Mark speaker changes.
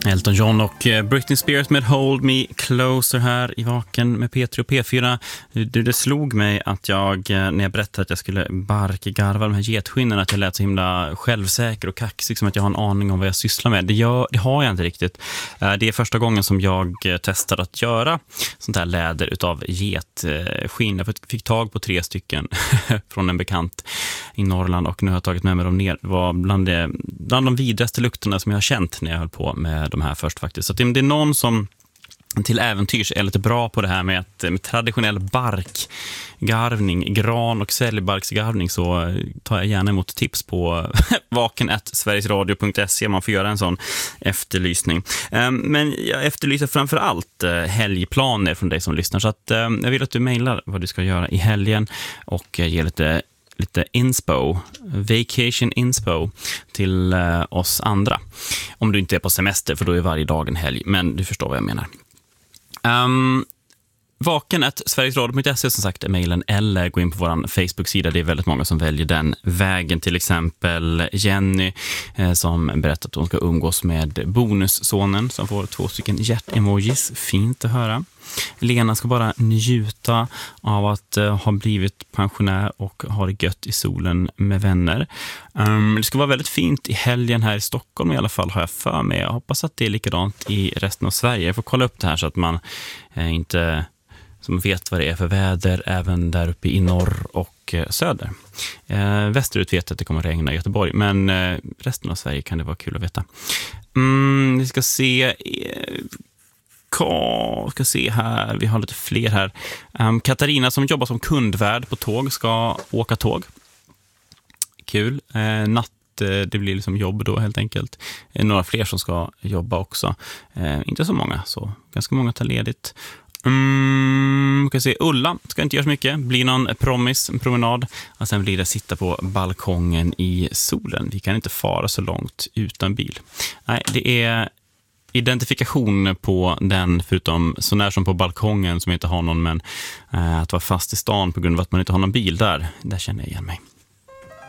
Speaker 1: Elton John och Britney Spears med Hold Me Closer här i Vaken med P3 och P4. Det slog mig att jag, när jag berättade att jag skulle barkgarva de här getskinnen, att jag lät så himla självsäker och kaxig, som att jag har en aning om vad jag sysslar med. Det har jag inte riktigt. Det är första gången som jag testar att göra sånt här läder utav getskinn. Jag fick tag på 3 stycken från en bekant i Norrland, och nu har jag tagit med mig dem ner. Det var bland de vidraste lukterna som jag har känt när jag höll på med de här först faktiskt. Så det är någon som till äventyrs är lite bra på det här med traditionell barkgarvning, gran- och säljbarksgarvning, så tar jag gärna emot tips på vaken@sverigesradio.se. Man får göra en sån efterlysning. Men jag efterlyser framför allt helgplaner från dig som lyssnar, så att jag vill att du mejlar vad du ska göra i helgen och ge lite inspo, vacation inspo till oss andra. Om du inte är på semester, för då är varje dag en helg, men du förstår vad jag menar. Vaken@sverigesradio.se som sagt är mejlen, eller gå in på vår Facebook-sida. Det är väldigt många som väljer den vägen. Till exempel Jenny som berättar att hon ska umgås med bonussonen som får 2 stycken hjärt-emojis. Fint att höra. Lena ska bara njuta av att ha blivit pensionär och ha det gött i solen med vänner. Det ska vara väldigt fint i helgen här i Stockholm i alla fall, har jag för mig. Jag hoppas att det är likadant i resten av Sverige. Jag får kolla upp det här så att man inte som vet vad det är för väder även där uppe i norr och söder. Västerut vet att det kommer regna i Göteborg, men resten av Sverige kan det vara kul att veta. Vi ska se här, vi har lite fler här. Katarina som jobbar som kundvärd på tåg ska åka tåg. Kul. Det blir liksom jobb då helt enkelt. Några fler som ska jobba också. Inte så många, så ganska många tar ledigt. Kan se, Ulla ska inte göra så mycket. Blir någon en promenad, och sen blir det sitta på balkongen i solen. Vi kan inte fara så långt utan bil. Nej, det är identifikation på den, förutom så när som på balkongen som inte har någon, men att vara fast i stan på grund av att man inte har någon bil där känner jag igen mig.